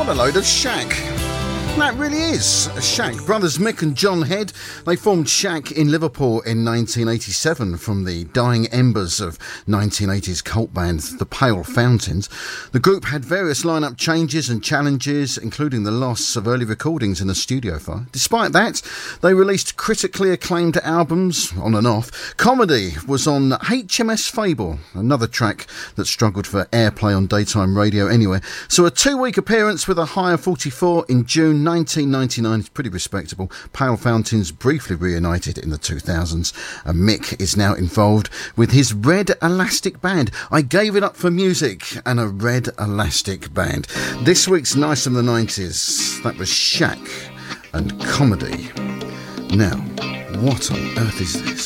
What a load of shack. That really is a shack. Brothers Mick and John Head, they formed Shack in Liverpool in 1987 from the dying embers of 1980s cult band The Pale Fountains. The group had various lineup changes and challenges, including the loss of early recordings in the studio fire. Despite that, they released critically acclaimed albums on and off. Comedy was on HMS Fable, another track that struggled for airplay on daytime radio anyway. So a 2-week appearance with a higher 44 in June 1999 is pretty respectable. Pale Fountains briefly reunited in the 2000s, and Mick is now involved with his Red Elastic Band. I gave it up for music and a Red Elastic Band. This week's Nice in the 90s, that was Shack and Comedy. Now, what on earth is this?